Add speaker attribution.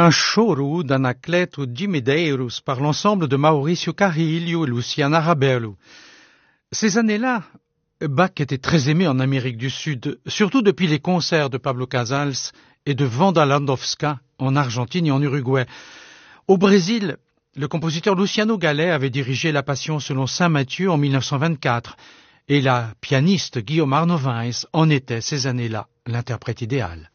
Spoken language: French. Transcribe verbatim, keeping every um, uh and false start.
Speaker 1: un choro d'Anacleto de Medeiros par l'ensemble de Mauricio Carrillo et Luciana Rabelo. Ces années-là, Bach était très aimé en Amérique du Sud, surtout depuis les concerts de Pablo Casals et de Wanda Landowska en Argentine et en Uruguay. Au Brésil, le compositeur Luciano Gallet avait dirigé La Passion selon saint Matthieu en mille neuf cent vingt-quatre et la pianiste Guillaume Arnovins en était ces années-là l'interprète idéal.